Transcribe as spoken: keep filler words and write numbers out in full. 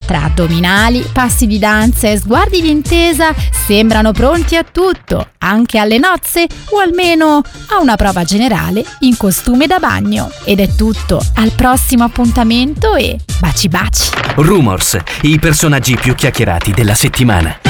Tra addominali, passi di danza e sguardi di intesa sembrano pronti a tutto, anche alle nozze o almeno a una prova generale in costume da bagno. Ed è tutto, al prossimo appuntamento e baci baci! Rumors, i personaggi più chiacchierati della settimana.